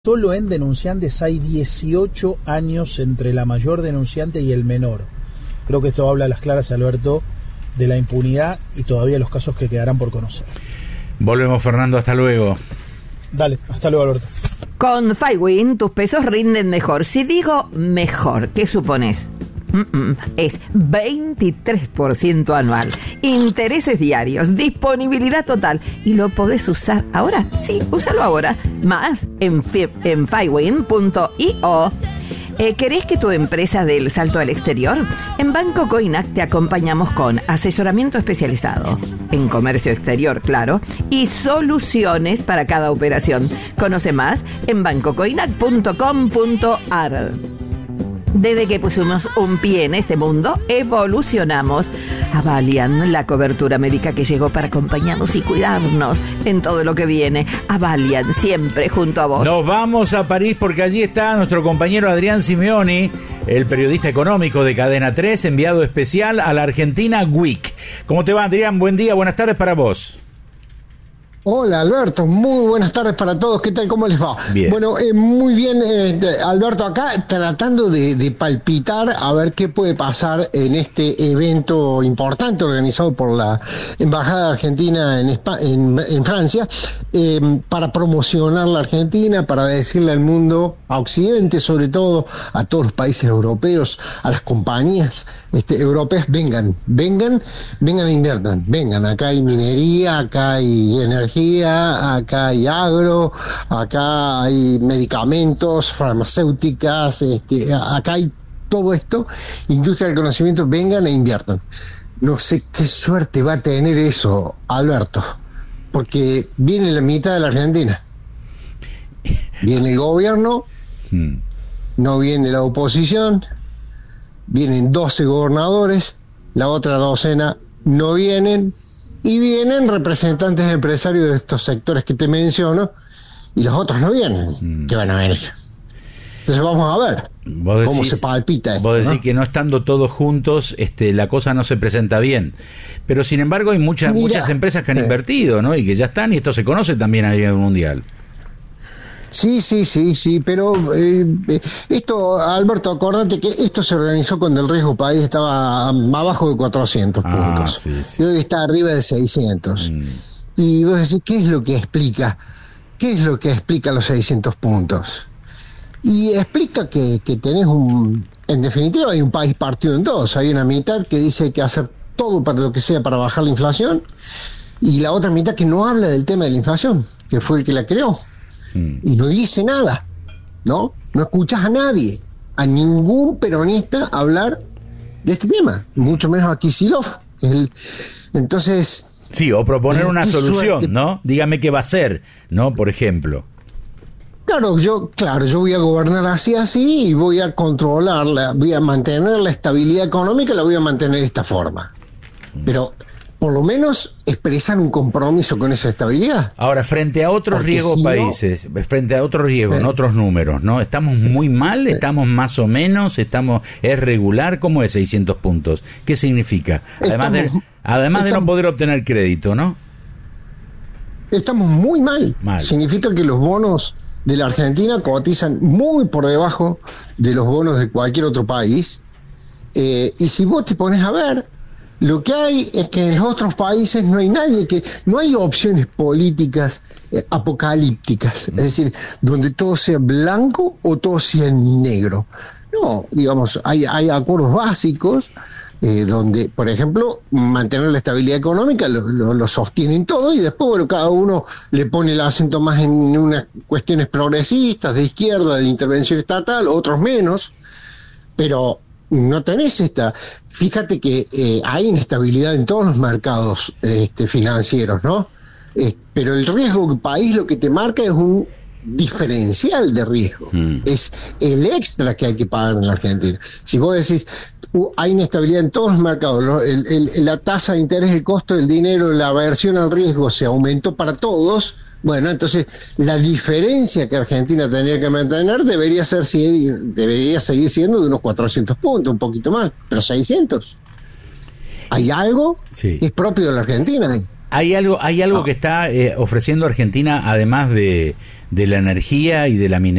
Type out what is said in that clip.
Solo en denunciantes hay 18 años entre la mayor denunciante y el menor. Creo que esto habla a las claras, Alberto, de la impunidad y todavía los casos que quedarán por conocer. Volvemos, Fernando, hasta luego. Dale, hasta luego, Alberto. Con FiWin tus pesos rinden mejor. Si digo mejor, ¿qué supones? Es 23% anual, intereses diarios, disponibilidad total y lo podés usar ahora. Sí, úsalo ahora. Más en FiWin.io. ¿Querés que tu empresa dé el salto al exterior? En Banco Coinac te acompañamos con asesoramiento especializado en comercio exterior, claro, y soluciones para cada operación. Conoce más en bancocoinac.com.ar. Desde que pusimos un pie en este mundo, evolucionamos. Avalian, la cobertura médica que llegó para acompañarnos y cuidarnos en todo lo que viene. Avalian, siempre junto a vos. Nos vamos a París porque allí está nuestro compañero Adrián Simeoni, el periodista económico de Cadena 3, enviado especial a la Argentina Week. ¿Cómo te va, Adrián? Buen día, buenas tardes para vos. Hola Alberto, muy buenas tardes para todos, ¿qué tal? ¿Cómo les va? Bien. Bueno, muy bien, Alberto, acá tratando de palpitar a ver qué puede pasar en este evento importante organizado por la Embajada de Argentina en Francia, para promocionar la Argentina, para decirle al mundo, a Occidente sobre todo, a todos los países europeos, a las compañías europeas, vengan e inviertan, vengan, acá hay minería, acá hay energía, acá hay agro, acá hay medicamentos, farmacéuticas, acá hay todo esto, industria del conocimiento, vengan e inviertan. No sé qué suerte va a tener eso, Alberto, porque viene la mitad de la Argentina, viene el gobierno, no viene la oposición, vienen 12 gobernadores, la otra docena no vienen, y vienen representantes empresarios de estos sectores que te menciono, y los otros no vienen, que van a venir. Entonces vamos a ver cómo se palpita esto. Vos decís, ¿no? que no estando todos juntos, la cosa no se presenta bien. Pero sin embargo hay muchas empresas que han invertido, ¿no? Y que ya están, y esto se conoce también a nivel mundial. Sí, pero esto, Alberto, acordate que esto se organizó cuando el riesgo país estaba abajo de 400 puntos. Sí. Y hoy está arriba de 600. Y vos decís, ¿qué es lo que explica? ¿Qué es lo que explica los 600 puntos? Y explica que tenés en definitiva hay un país partido en dos. Hay una mitad que dice que hay que hacer todo para lo que sea para bajar la inflación, y la otra mitad que no habla del tema de la inflación, que fue el que la creó. Y no dice nada, ¿no? No escuchas a nadie, a ningún peronista hablar de este tema, mucho menos a Kicillof. Entonces... Sí, o proponer una solución, suerte, ¿no? Dígame qué va a hacer, ¿no? Por ejemplo. Claro, yo voy a gobernar así, y voy a controlarla, voy a mantener la estabilidad económica, la voy a mantener de esta forma. Pero... por lo menos expresan un compromiso con esa estabilidad. Ahora, frente a otros riesgos países, frente a otros riesgos, en otros números, ¿no? ¿Estamos muy mal? ¿Estamos más o menos? ¿Es regular? ¿Cómo es 600 puntos? ¿Qué significa? Además de no poder obtener crédito, ¿no? Estamos muy mal. Significa que los bonos de la Argentina cotizan muy por debajo de los bonos de cualquier otro país. Y si vos te pones a ver, lo que hay es que en los otros países no hay opciones políticas apocalípticas, es decir, donde todo sea blanco o todo sea negro. No, digamos, hay acuerdos básicos donde, por ejemplo, mantener la estabilidad económica lo sostienen todo, y después, bueno, cada uno le pone el acento más en unas cuestiones progresistas, de izquierda, de intervención estatal, otros menos, pero no tenés fíjate que hay inestabilidad en todos los mercados financieros, ¿no? Pero el riesgo país lo que te marca es un diferencial de riesgo, es el extra que hay que pagar en la Argentina. Si vos decís, hay inestabilidad en todos los mercados, la tasa de interés, el costo del dinero, la aversión al riesgo se aumentó para todos. Bueno, entonces la diferencia que Argentina tendría que mantener debería seguir siendo de unos 400 puntos, un poquito más, pero 600. Hay algo que es propio de la Argentina. Hay algo que está ofreciendo Argentina, además de la energía y de la minería.